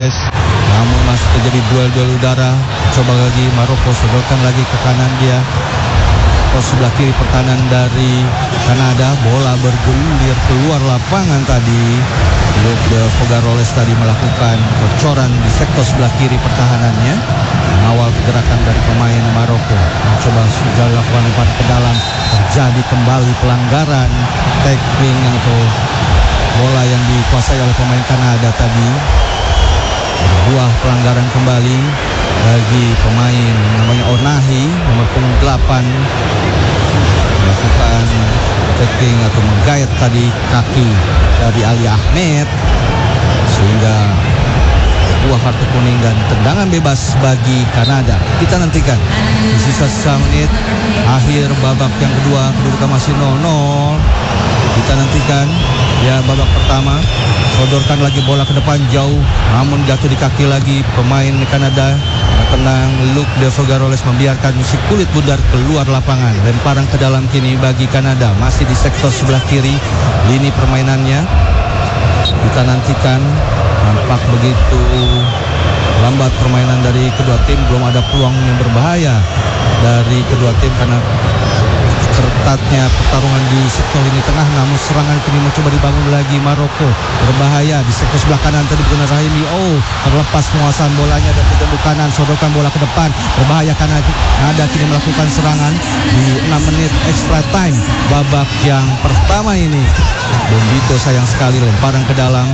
Figueroles, namun masih terjadi duel udara. Coba lagi Maroko, sodorkan lagi ke kanan dia. Pos sebelah kiri pertahanan dari Kanada, bola bergulir keluar lapangan tadi. Luc de Figueroles tadi melakukan bocoran di sektor sebelah kiri pertahanannya, mengawal pergerakan dari pemain Maroko. Mencoba sudah lakukan lempar ke dalam, terjadi kembali pelanggaran tackling atau bola yang dikuasai oleh pemain Kanada tadi. Berbuah pelanggaran kembali bagi pemain namanya Onahi, nomor punggung 8, melakukan tackling atau menggayat tadi kaki dari Ali Ahmed sehingga buah kartu kuning dan tendangan bebas bagi Kanada. Kita nantikan di sisa sisa menit akhir babak yang kedua, kedudukan masih 0-0. Kita nantikan ya babak pertama, sodorkan lagi bola ke depan jauh, namun jatuh di kaki lagi pemain Kanada. Tenang, Luc de Figueroles membiarkan si kulit bundar keluar lapangan. Lemparan ke dalam kini bagi Kanada, masih di sektor sebelah kiri lini permainannya. Kita nantikan, nampak begitu lambat permainan dari kedua tim, belum ada peluang yang berbahaya dari kedua tim karena ketatnya pertarungan di sektor lini tengah. Namun serangan kini mencoba dibangun lagi Maroko, berbahaya di sektor sebelah kanan tadi bukan Rahimi. Terlepas penguasaan bolanya dan di kanan, sodorkan bola ke depan, berbahaya karena Kanada kini melakukan serangan di 6 menit extra time babak yang pertama ini. Bombito sayang sekali, lemparan ke dalam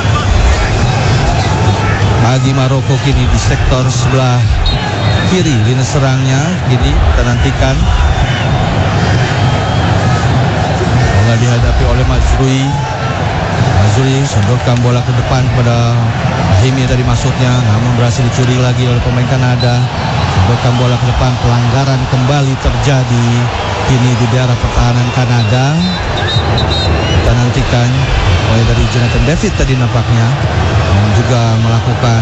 bagi Maroko kini di sektor sebelah kiri lini serangnya. Kini kita nantikan bola dihadapi oleh Mazrui. Sodorkan bola ke depan kepada Rahimi tadi maksudnya, namun berhasil dicuri lagi oleh pemain Kanada. Sodorkan bola ke depan, pelanggaran kembali terjadi kini di daerah pertahanan Kanada. Kita nantikan mulai dari Jonathan David tadi nampaknya yang juga melakukan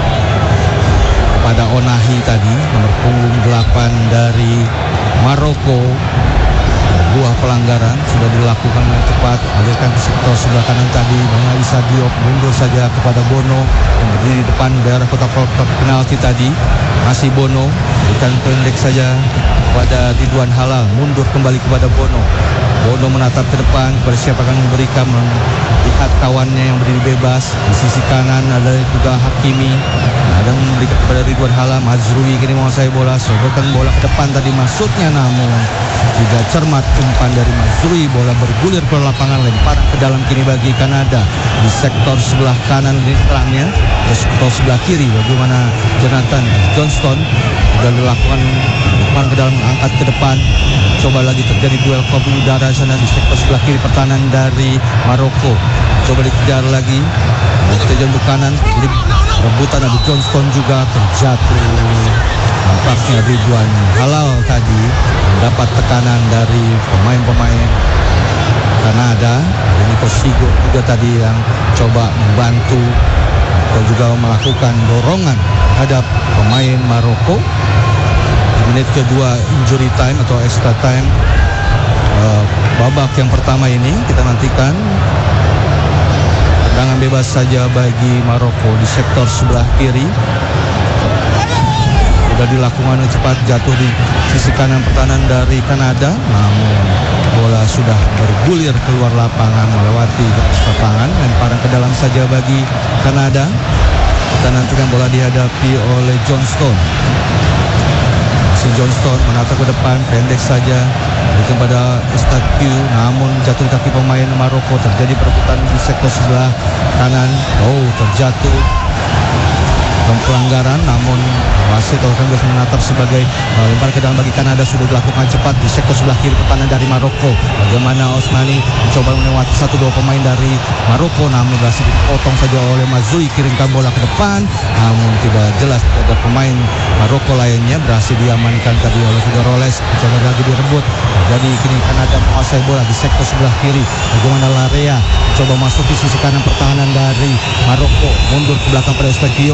pada Onahi tadi, nomor punggung 8 dari Maroko. Buah pelanggaran sudah dilakukan dengan cepat, alirkan ke sektor sebelah kanan tadi. Banyak Issa Diop mundur saja kepada Bono yang berdiri di depan daerah kotak penalti tadi. Masih Bono, berikan pendek saja kepada Ridwan Halal, mundur kembali kepada Bono. Bono menatap ke depan kepada siapa akan memberikan, melihat kawannya yang berdiri bebas. Di sisi kanan ada juga Hakimi, ada memberikan kepada Ridwan Halal. Mazrui kini menguasai bola, sodorkan bola ke depan tadi maksudnya, namun tidak cermat umpan dari Mazrui. Bola bergulir ke lapangan, lemparan ke dalam kini bagi Kanada di sektor sebelah kanan di terangnya, di sektor sebelah kiri. Bagaimana Jonathan Johnston sudah dilakukan umpan ke dalam, angkat ke depan. Coba lagi terjadi duel kabul udara sana di sektor sebelah kiri pertahanan dari Maroko. Coba dikejar lagi, dikejar ke kanan, rebutan ada Johnston juga terjatuh. Nampaknya Ridwan Halal tadi mendapat tekanan dari pemain-pemain Kanada. Nico Sigo juga tadi yang coba membantu atau juga melakukan dorongan terhadap pemain Maroko. Di menit kedua injury time atau extra time babak yang pertama ini, kita nantikan tendangan bebas saja bagi Maroko di sektor sebelah kiri. Sudah dilakukan cepat, jatuh di sisi kanan pertahanan dari Kanada, namun bola sudah bergulir keluar lapangan melewati garis lapangan. Lemparan ke dalam saja bagi Kanada. Kita nantikan bola dihadapi oleh Johnston. Si Johnston menatap ke depan, pendek saja berikan pada Estatiu, namun jatuh kaki pemain Maroko. Terjadi perebutan di sektor sebelah kanan. Terjatuh pelanggaran, namun wasit akan menatap sebagai lempar ke dalam bagi Kanada. Sudah dilakukan cepat di sektor sebelah kiri pertahanan dari Maroko. Bagaimana Osmani mencoba melewati 1-2 pemain dari Maroko, namun berhasil dipotong saja oleh Mazrui. Kirimkan bola ke depan, namun tidak jelas ada pemain Maroko lainnya. Berhasil diamankan tadi oleh Figueroles. Coba lagi direbut. Jadi kini Kanada menguasai bola di sektor sebelah kiri. Bagaimana Larea coba masuk di sisi kanan pertahanan dari Maroko, mundur ke belakang pada Estadio kepada Ali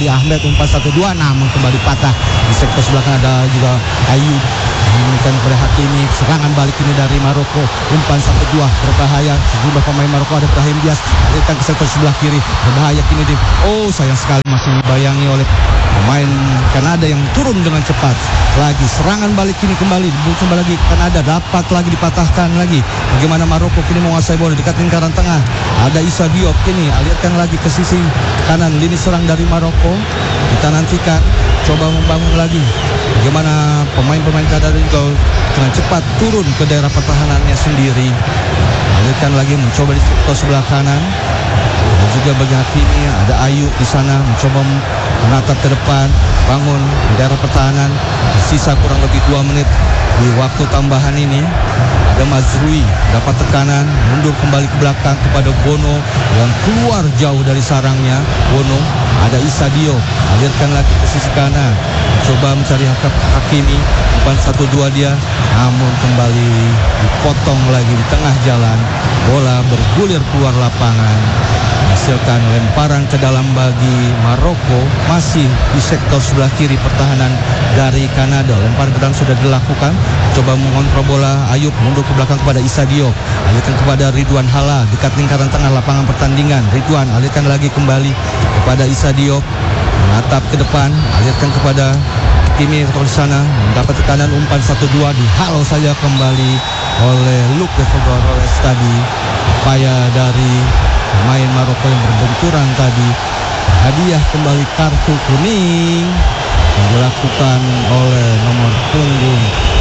kembali Ahmed, umpan 1-2 namun kembali patah. Di sektor sebelah kanan ada juga Ayub menginginkan kepada Hakimi. Serangan balik ini dari Maroko, umpan 1-2 berbahaya. Sejumlah pemain Maroko, ada Brahim Diaz alirkan ke sektor sebelah kiri, berbahaya kini sayang sekali masih dibayangi oleh pemain Kanada yang turun dengan cepat. Lagi serangan balik kini kembali lagi Kanada, dapat lagi dipatahkan lagi. Bagaimana Maroko kini menguasai bola dekat lingkaran tengah. Ada Issa Diop kini alirkan lagi ke sisi kanan lini serang dari Maroko. Kita nantikan coba membangun lagi. Bagaimana pemain-pemain Kanada juga dengan cepat turun ke daerah pertahanannya sendiri. Alirkan lagi mencoba di sektor sebelah kanan. Dan juga bagi Hakimi ada Ayub di sana mencoba menatap ke depan, bangun di daerah pertahanan. Sisa kurang lebih 2 menit di waktu tambahan ini. Ada Mazrui dapat tekanan, mundur kembali ke belakang kepada Bono yang keluar jauh dari sarangnya. Bono, ada Issa Diop, alirkan lagi ke sisi kanan, coba mencari Hakimi, umpan 1-2 dia, namun kembali dipotong lagi di tengah jalan. Bola bergulir keluar lapangan, menghasilkan lemparan ke dalam bagi Maroko. Masih di sektor sebelah kiri pertahanan dari Kanada. Lemparan ke dalam sudah dilakukan, coba mengontrol bola. Ayub mundur ke belakang kepada Issa Diop, alirkan kepada Ridwan Hala dekat lingkaran tengah lapangan pertandingan. Ridwan alirkan lagi kembali kepada Issa Diop, menatap ke depan, alirkan kepada Hakimi di sana, mendapat tekanan, umpan 1-2 dihalau saja kembali oleh Luke de Figueroa tadi. Upaya dari pemain Maroko yang berbenturan tadi, hadiah kembali kartu kuning yang dilakukan oleh nomor punggung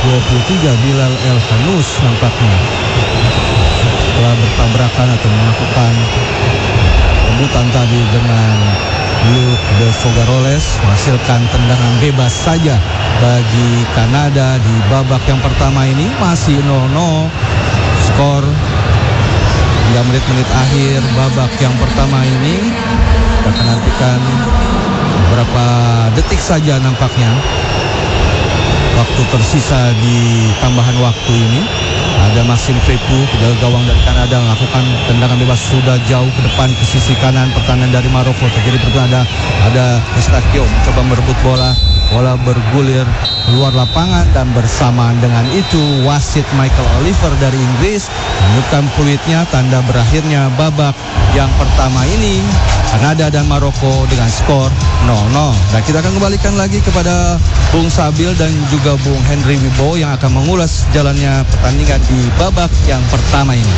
23 Bilal El Hanous nampaknya. Setelah bertabrakan atau melakukan rebutan tadi dengan Luke de Fogaroles, menghasilkan tendangan bebas saja bagi Kanada di babak yang pertama ini. Masih 0-0 skor hingga menit-menit akhir babak yang pertama ini. Kita akan nantikan beberapa detik saja nampaknya waktu tersisa di tambahan waktu ini. Ada Maxime Cretu, penjaga gawang dari Kanada, melakukan tendangan bebas sudah jauh ke depan ke sisi kanan pertahanan dari Maroko. Terjadi pergerakan, ada Estakio mencoba merebut bola. Bola bergulir keluar lapangan dan bersamaan dengan itu wasit Michael Oliver dari Inggris menunjukkan peluitnya, tanda berakhirnya babak yang pertama ini Kanada dan Maroko dengan skor 0-0. Dan kita akan kembalikan lagi kepada Bung Sabil dan juga Bung Henry Wibowo yang akan mengulas jalannya pertandingan di babak yang pertama ini.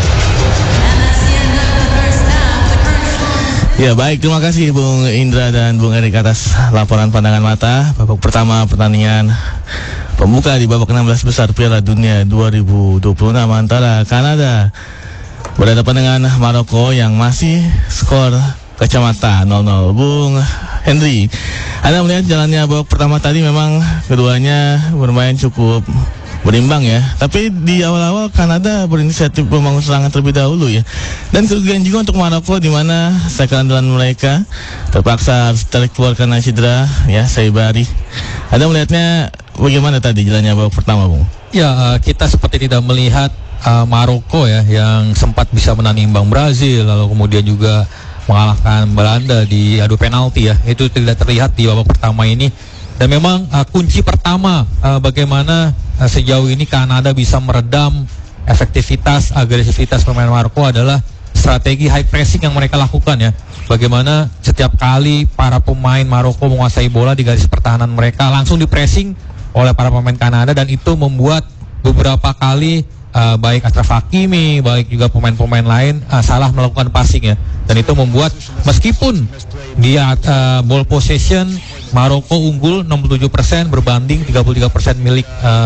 Ya baik, terima kasih Bung Indra dan Bung Erik atas laporan pandangan mata babak pertama pertandingan pembuka di babak 16 besar Piala Dunia 2026 antara Kanada berhadapan dengan Maroko yang masih skor kacamata 0-0. Bung Henry, Anda melihat jalannya babak pertama tadi memang keduanya bermain cukup berimbang ya, tapi di awal-awal Kanada berinisiatif membangun serangan terlebih dahulu ya, dan kerugian juga untuk Maroko di mana striker andalan mereka terpaksa harus tarik keluar karena cedera ya, Saibari. Anda melihatnya bagaimana tadi jalannya babak pertama, Bung? Ya, kita seperti tidak melihat Maroko ya yang sempat bisa menang imbang Brazil, lalu kemudian juga mengalahkan Belanda di adu penalti ya, itu tidak terlihat di babak pertama ini. Dan memang kunci pertama bagaimana sejauh ini Kanada bisa meredam efektivitas, agresivitas pemain Maroko adalah strategi high pressing yang mereka lakukan ya. Bagaimana setiap kali para pemain Maroko menguasai bola di garis pertahanan mereka langsung di pressing oleh para pemain Kanada, dan itu membuat beberapa kali baik Achraf Hakimi, baik juga pemain-pemain lain salah melakukan passing ya. Dan itu membuat meskipun dia ball possession Maroko unggul 67% berbanding 33% milik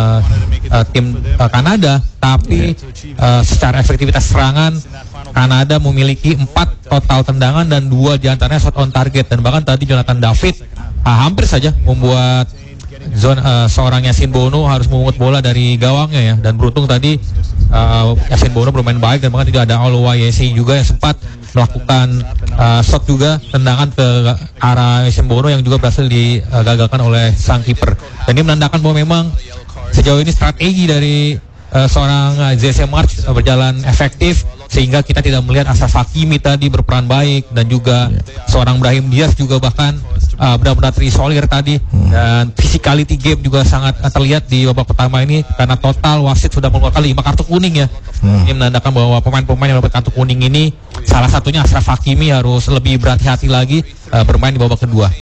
tim Kanada, tapi secara efektivitas serangan Kanada memiliki 4 total tendangan dan 2 diantaranya shot on target. Dan bahkan tadi Jonathan David hampir saja membuat seorang Yasin Bono harus memungut bola dari gawangnya ya. Dan beruntung tadi Yasin Bono bermain baik, dan bahkan tidak ada Oluwayesi juga yang sempat melakukan shot juga tendangan ke arah Yasin Bono yang juga berhasil digagalkan oleh sang kiper. Dan ini menandakan bahwa memang sejauh ini strategi dari seorang Jesse Marsch berjalan efektif, sehingga kita tidak melihat Achraf Hakimi tadi berperan baik, dan juga seorang Brahim Diaz juga bahkan benar-benar terisolir tadi, dan physicality game juga sangat terlihat di babak pertama ini karena total wasit sudah mengeluarkan 5 kartu kuning ya. Ini menandakan bahwa pemain-pemain yang dapat kartu kuning ini salah satunya Achraf Hakimi harus lebih berhati-hati lagi bermain di babak kedua.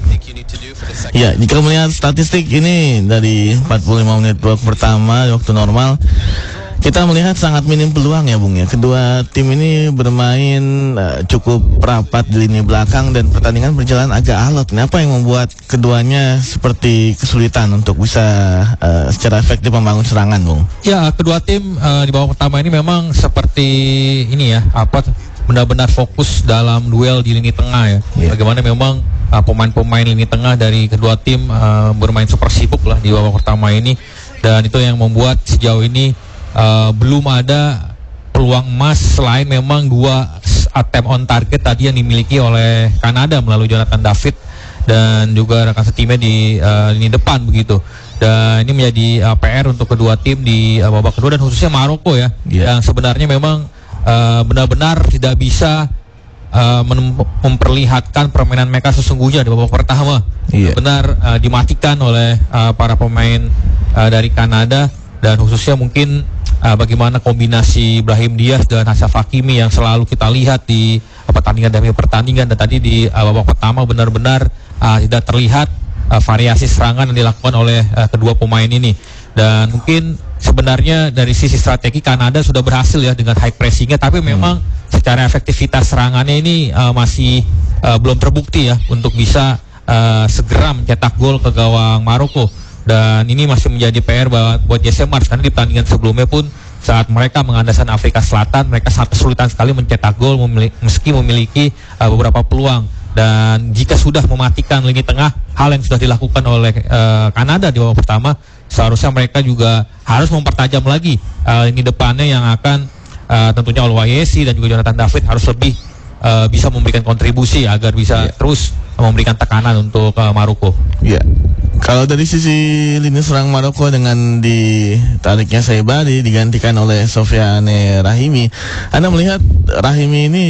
Ya, jika melihat statistik ini dari 45 menit babak pertama waktu normal, kita melihat sangat minim peluang ya Bung ya. Kedua tim ini bermain cukup rapat di lini belakang dan pertandingan berjalan agak alot. Apa yang membuat keduanya seperti kesulitan untuk bisa secara efektif membangun serangan, Bung? Ya, kedua tim di babak pertama ini memang seperti ini ya, benar-benar fokus dalam duel di lini tengah ya. Bagaimana memang pemain-pemain lini tengah dari kedua tim bermain super sibuk lah di babak pertama ini, dan itu yang membuat sejauh ini belum ada peluang emas selain memang 2 attempt on target tadi yang dimiliki oleh Kanada melalui Jonathan David dan juga rekan setimnya di lini depan begitu. Dan ini menjadi PR untuk kedua tim di babak kedua, dan khususnya Maroko ya, yang sebenarnya memang benar-benar tidak bisa memperlihatkan permainan mereka sesungguhnya di babak pertama. Benar dimatikan oleh para pemain dari Kanada, dan khususnya mungkin bagaimana kombinasi Brahim Diaz dan Achraf Hakimi yang selalu kita lihat di pertandingan demi pertandingan, dan tadi di babak pertama benar-benar tidak terlihat variasi serangan yang dilakukan oleh kedua pemain ini. Dan mungkin sebenarnya dari sisi strategi Kanada sudah berhasil ya dengan high pressingnya, tapi memang secara efektivitas serangannya ini masih belum terbukti ya untuk bisa segera mencetak gol ke gawang Maroko. Dan ini masih menjadi PR buat Jesse Marsch, karena di pertandingan sebelumnya pun saat mereka mengandaskan Afrika Selatan, mereka sangat kesulitan sekali mencetak gol meski memiliki beberapa peluang. Dan jika sudah mematikan lini tengah, hal yang sudah dilakukan oleh Kanada di babak pertama, seharusnya mereka juga harus mempertajam lagi lini depannya yang akan tentunya Oluwayesi dan juga Jonathan David harus lebih bisa memberikan kontribusi agar bisa terus memberikan tekanan untuk Maroko. Kalau dari sisi lini serang Maroko dengan ditariknya Saibari digantikan oleh Sofiane Rahimi, Anda melihat Rahimi ini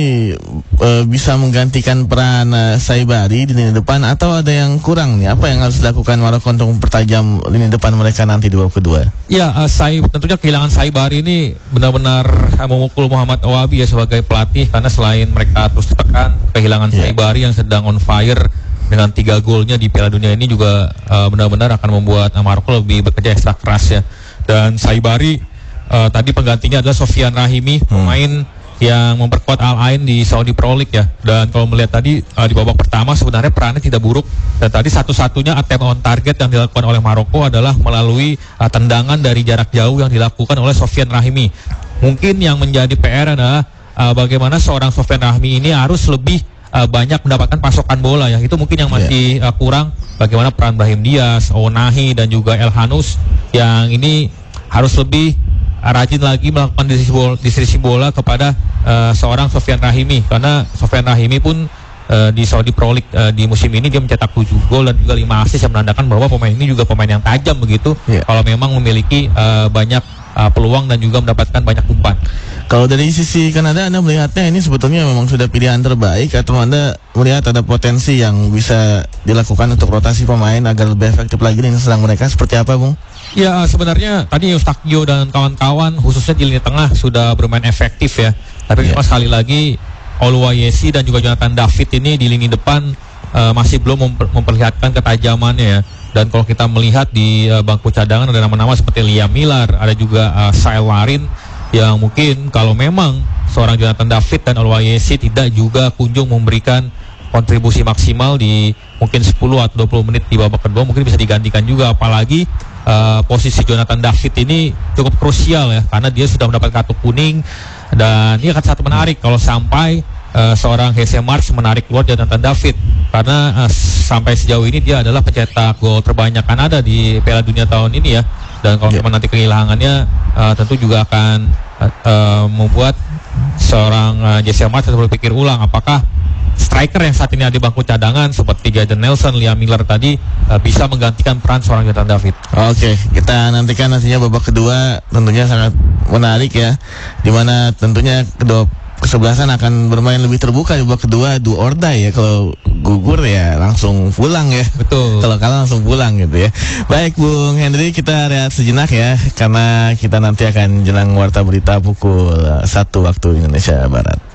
bisa menggantikan peran Saibari di lini depan atau ada yang kurang nih? Apa yang harus dilakukan Maroko untuk mempertajam lini depan mereka nanti di babak kedua? Ya, tentunya kehilangan Saibari ini benar-benar memukul Muhammad Awabi ya sebagai pelatih, karena selain mereka terus ditekan, kehilangan Saibari yang sedang on fire dengan 3 golnya di Piala Dunia ini juga benar-benar akan membuat Maroko lebih bekerja ekstra keras ya. Dan Saibari tadi penggantinya adalah Sofian Rahimi, pemain yang memperkuat Al Ain di Saudi Pro League ya. Dan kalau melihat tadi di babak pertama sebenarnya perannya tidak buruk, dan tadi satu-satunya attempt on target yang dilakukan oleh Maroko adalah melalui tendangan dari jarak jauh yang dilakukan oleh Sofian Rahimi. Mungkin yang menjadi PR adalah bagaimana seorang Sofian Rahimi ini harus lebih banyak mendapatkan pasokan bola ya. Itu mungkin yang masih kurang. Bagaimana peran Brahim Diaz, Onahi dan juga El Hanous yang ini harus lebih rajin lagi melakukan distribusi bola kepada seorang Sofian Rahimi, karena Sofian Rahimi pun di Saudi Pro League di musim ini dia mencetak 7 gol dan juga 5 assist yang menandakan bahwa pemain ini juga pemain yang tajam begitu kalau memang memiliki banyak peluang dan juga mendapatkan banyak umpan. Kalau dari sisi Kanada, Anda melihatnya ini sebetulnya memang sudah pilihan terbaik, atau Anda melihat ada potensi yang bisa dilakukan untuk rotasi pemain agar lebih efektif lagi lini serang mereka? Seperti apa, Bung? Ya, sebenarnya tadi Eustakio dan kawan-kawan khususnya di lini tengah sudah bermain efektif ya. Tapi memang sekali lagi Oluwayesi dan juga Jonathan David ini di lini depan masih belum memperlihatkan ketajamannya ya. Dan kalau kita melihat di bangku cadangan ada nama-nama seperti Liam Miller, ada juga Sael Larin, yang mungkin kalau memang seorang Jonathan David dan Oluwayesi tidak juga kunjung memberikan kontribusi maksimal di mungkin 10 atau 20 menit di babak kedua, mungkin bisa digantikan juga. Apalagi posisi Jonathan David ini cukup krusial ya, karena dia sudah mendapat kartu kuning. Dan ini akan sangat menarik kalau sampai seorang Jesse Marsch menarik keluar Jonathan David, karena sampai sejauh ini dia adalah pencetak gol terbanyak Kanada di Piala Dunia tahun ini ya. Dan kalau memang nanti kehilangannya tentu juga akan membuat seorang Jesse Marsch harus berpikir ulang apakah striker yang saat ini ada di bangku cadangan seperti Jadon Nelson, Liam Miller tadi bisa menggantikan peran seorang Jonathan David. Oke, kita nantikan nantinya babak kedua, tentunya sangat menarik ya, dimana tentunya kedua kesebelasan akan bermain lebih terbuka di babak kedua, do or die ya. Kalau gugur ya langsung pulang ya. Betul. Kalau kalah langsung pulang gitu ya. Baik Bung Henry, kita rehat sejenak ya, karena kita nanti akan jelang warta berita pukul 1 waktu Indonesia Barat.